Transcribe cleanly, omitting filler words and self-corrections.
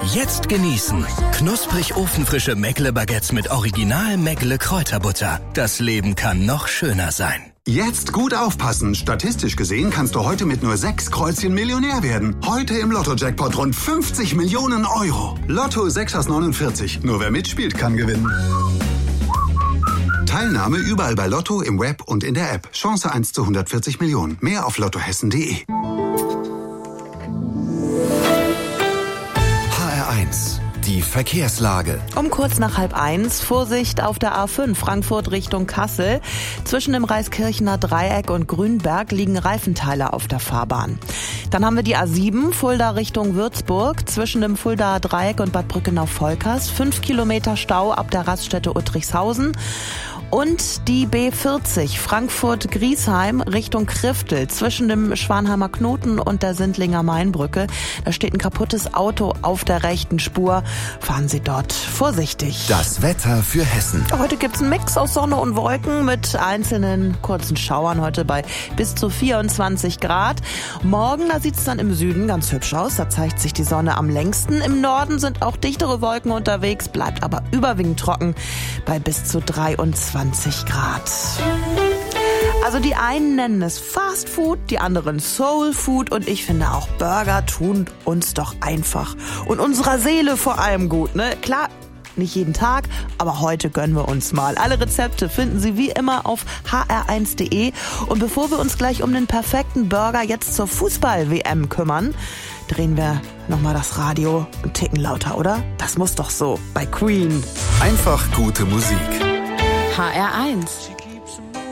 Jetzt genießen. Knusprig ofenfrische Meckle-Baguettes mit Original Meckle-Kräuterbutter. Das Leben kann noch schöner sein. Jetzt gut aufpassen. Statistisch gesehen kannst du heute mit nur 6 Kreuzchen Millionär werden. Heute im Lotto-Jackpot rund 50 Millionen Euro. Lotto 6 aus 49. Nur wer mitspielt, kann gewinnen. Teilnahme überall bei Lotto, im Web und in der App. Chance 1 zu 140 Millionen. Mehr auf lottohessen.de. HR1, die Verkehrslage. Um kurz nach 12:30, Vorsicht auf der A5 Frankfurt Richtung Kassel. Zwischen dem Reiskirchener Dreieck und Grünberg liegen Reifenteile auf der Fahrbahn. Dann haben wir die A7 Fulda Richtung Würzburg. Zwischen dem Fuldaer Dreieck und Bad Brückenau-Volkers 5 Kilometer Stau ab der Raststätte Uttrichshausen. Und die B40 Frankfurt-Griesheim Richtung Kriftel zwischen dem Schwanheimer Knoten und der Sindlinger Mainbrücke. Da steht ein kaputtes Auto auf der rechten Spur. Fahren Sie dort vorsichtig. Das Wetter für Hessen. Heute gibt's einen Mix aus Sonne und Wolken mit einzelnen kurzen Schauern. Heute bei bis zu 24 Grad. Morgen, da sieht's dann im Süden ganz hübsch aus. Da zeigt sich die Sonne am längsten. Im Norden sind auch dichtere Wolken unterwegs, bleibt aber überwiegend trocken bei bis zu 23 Grad. Also die einen nennen es Fast Food, die anderen Soul Food und ich finde auch Burger tun uns doch einfach und unserer Seele vor allem gut, ne? Klar, nicht jeden Tag, aber heute gönnen wir uns mal. Alle Rezepte finden Sie wie immer auf hr1.de. Und bevor wir uns gleich um den perfekten Burger jetzt zur Fußball-WM kümmern, drehen wir nochmal das Radio einen Ticken lauter, oder? Das muss doch so bei Queen. Einfach gute Musik. HR1